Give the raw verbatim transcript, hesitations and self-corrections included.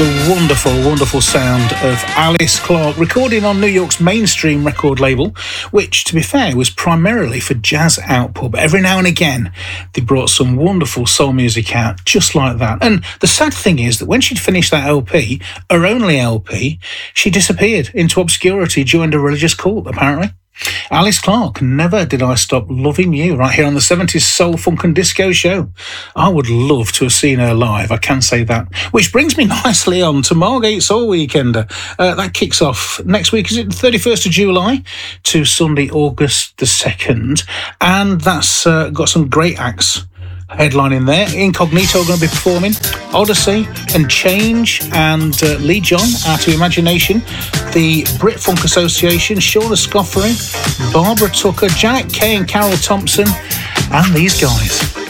the wonderful, wonderful sound of Alice Clark, recording on New York's mainstream record label, which, to be fair, was primarily for jazz output. But every now and again, they brought some wonderful soul music out, just like that. And the sad thing is that when she'd finished that L P, her only L P, she disappeared into obscurity, joined a religious cult, apparently. Alice Clark, Never Did I Stop Loving You, right here on the seventies Soul, Funk and Disco show. I would love to have seen her live, I can say that. Which brings me nicely on to Margate Soul Weekender. Uh, that kicks off next week, is it the thirty-first of July to Sunday, August the second. And that's uh, got some great acts headlining there. Incognito are going to be performing, Odyssey and Change and uh, Lee John, Out of Imagination, the Brit Funk Association, Shauna Scoffery, Barbara Tucker, Janet Kay and Carol Thompson, and these guys.